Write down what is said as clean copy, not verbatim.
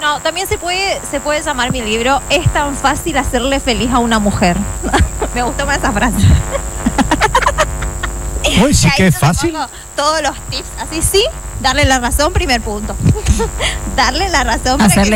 No, también se puede llamar mi libro Es tan fácil hacerle feliz a una mujer. Me gustó más esa frase. Uy, sí Y ahí que es yo le fácil. pongo todos los tips, así sí, darle la razón, primer punto. Darle la razón para que Hacerle